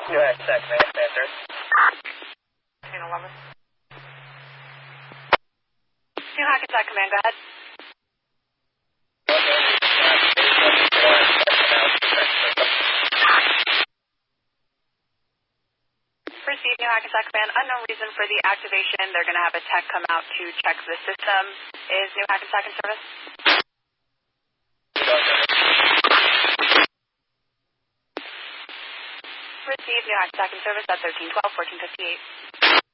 New Hackensack Command, answer. 11. New Hackensack Command, go ahead. Received, New Hackensack Command. Unknown reason for the activation. They're going to have a tech come out to check the system. Is New Hackensack in service? Received, New Hackensack in service at 1312, 1458.